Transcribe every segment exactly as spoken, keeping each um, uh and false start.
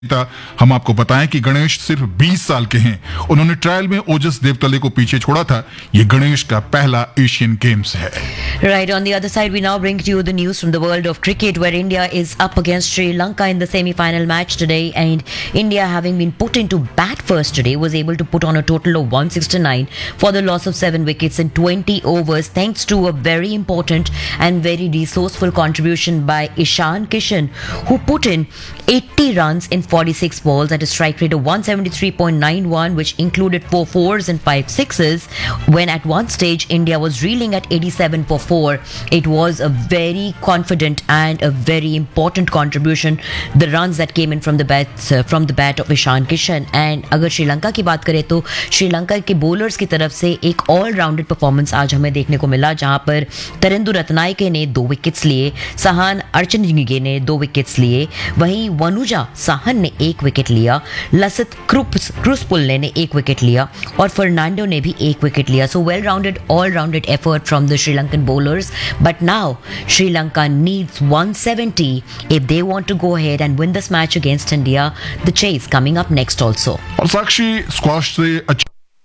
हम आपको बताएं कि गणेश सिर्फ बीस साल के हैं। उन्होंने ट्रायल में ओजस देवतले को पीछे छोड़ा था। ये गणेश का पहला एशियन गेम्स है। Right, on the other side, we now bring to you the news from the world of cricket, where India is up against Sri Lanka in the semi-final match today, and India, having been put into bat first today, was able to put on a total of one sixty-nine for the loss of seven wickets in twenty overs, thanks to a very important and very resourceful contribution by Ishan Kishan, who put in eighty runs in forty-six balls at a strike rate of one seventy-three point nine one, which included four fours and five sixes. When at one stage India was reeling at eighty-seven for four, it was a very confident and a very important contribution. The runs that came in from the bat uh, from the bat of Ishan Kishan. And अगर श्रीलंका की बात करें तो श्रीलंका के bowlers की तरफ से एक ऑल राउंडेड परफॉर्मेंस आज हमें देखने को मिला, जहां पर तरिंदु रत्नायके ने दो विकेट्स लिए, सहान अर्चनगिगे ने दो विकेट्स लिए, वहीं वनुजा साहन ने एक विकेट लिया, लसित क्रुसपुल्ले ने एक विकेट लिया और फर्नांडो ने भी एक विकेट लिया. So well rounded all rounded effort from the Sri Lankan bowlers, but now Sri Lanka needs one seventy if they want to go ahead and win this match against India. The chase coming up next also. और साक्षी, squash से अच्छा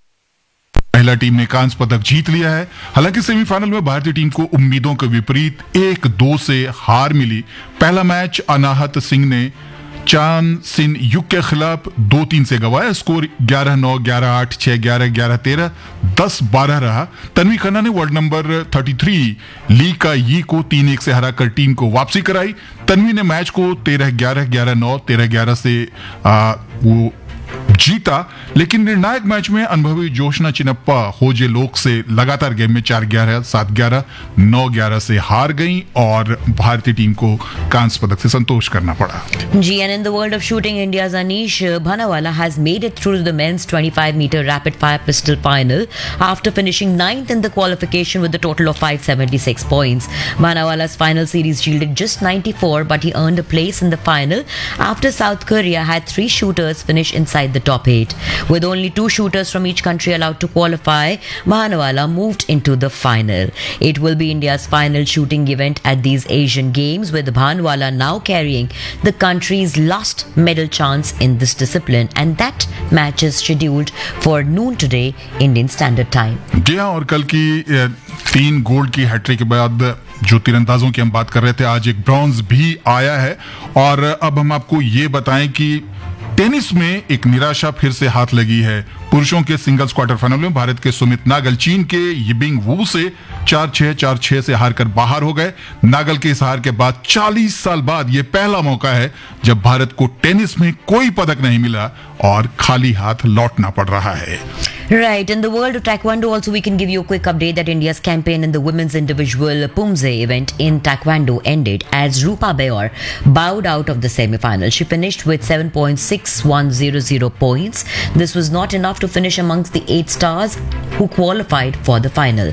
महिला team ने कांस्य पदक जीत लिया है. हालांकि सेमीफाइनल में भारतीय टीम को उम्मीदों के विपरीत एक दो से हार मिली. पहला मैच अनाहत सिंह ने चांद सिन युग के खिलाफ दो तीन से गंवाया. स्कोर ग्यारह नौ, ग्यारह आठ, छह ग्यारह, ग्यारह तेरह, दस बारह रहा. तन्वी खन्ना ने वर्ल्ड नंबर तैंतीस ली का यी को तीन एक से हराकर टीम को वापसी कराई. तन्वी ने मैच को तेरह ग्यारह, ग्यारह नौ, तेरह ग्यारह से आ, वो जीता. लेकिन निर्णायक मैच में अनुभवी जोशना चिनप्पा होजे लोक से लगातार गेम में चार ग्यारह, सात ग्यारह, नौ ग्यारह से हार गई और भारतीय टीम को कांस्य पदक से संतोष करना पड़ा. G, and in the world of shooting, India's Anish Bhanawala has made it through the men's twenty-five meter rapid fire pistol final after finishing ninth in the qualification with a total of five seventy-six points. Bhanawala's final series yielded just ninety-four, but he earned a place in the final after South Korea had three shooters finish inside the top eight. With only two shooters from each country allowed to qualify, Bhanawala moved into the final. It will be India's final shooting event at these Asian Games, with Bhanawala now carrying the country's last medal chance in this discipline, and that match is scheduled for noon today, Indian Standard Time. जी हाँ, और कल की तीन gold की hat trick के बाद जो तीरंदाजों की हम बात कर रहे थे, आज एक ब्रॉन्ज भी आया है. और अब हम आपको ये बताएं कि टेनिस में एक निराशा फिर से हाथ लगी है. पुरुषों के सिंगल्स क्वार्टर फाइनल में भारत के सुमित नागल चीन के यिबिंग वू से चार छह, चार छह से हारकर बाहर हो गए. नागल के इस हार के बाद चालीस साल बाद यह पहला मौका है जब भारत को टेनिस में कोई पदक नहीं मिला और खाली हाथ लौटना पड़ रहा है. Right, in the world of Taekwondo also we can give you a quick update that India's campaign in the women's individual Pumse event in Taekwondo ended as Rupa Bayor bowed out of the semi-final. She finished with seven point six one zero zero points. This was not enough to finish amongst the eight stars who qualified for the final.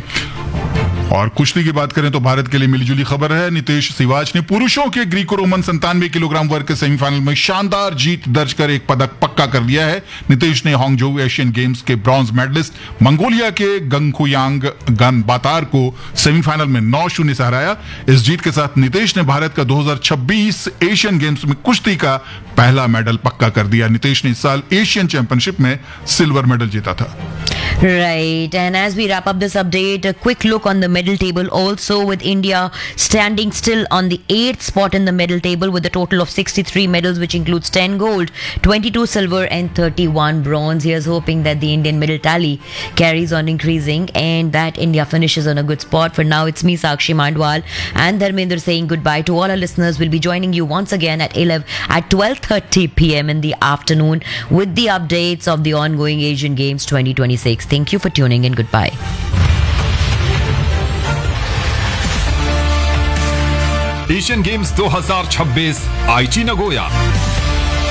और कुश्ती की बात करें तो भारत के लिए मिलीजुली खबर है. नितेश सिवाच ने पुरुषों के ग्रीको रोमन संतानवे किलोग्राम वर्ग के सेमीफाइनल में शानदार जीत दर्ज कर एक पदक पक्का कर लिया है. नितेश ने हांगझोउ एशियन गेम्स के ब्रॉन्ज मेडलिस्ट मंगोलिया के गंगखुयांग गनबातार को सेमीफाइनल में नौ शून्य से हराया. इस जीत के साथ नितेश ने भारत का दो हज़ार छब्बीस एशियन गेम्स में कुश्ती का पहला मेडल पक्का कर दिया. नितेश ने इस साल एशियन चैंपियनशिप में सिल्वर मेडल जीता था. Right, and as we wrap up this update, a quick look on the medal table also, with India standing still on the eighth spot in the medal table with a total of sixty-three medals, which includes ten gold, twenty-two silver and thirty-one bronze. Here's hoping that the Indian medal tally carries on increasing and that India finishes on a good spot. For now, it's me, Sakshi Mandwal, and Dharmender saying goodbye to all our listeners. We'll be joining you once again at eleven at twelve thirty p.m. in the afternoon with the updates of the ongoing Asian Games twenty twenty-six. Thank you for tuning in. Goodbye. Asian games दो हज़ार छब्बीस आईची Nagoya.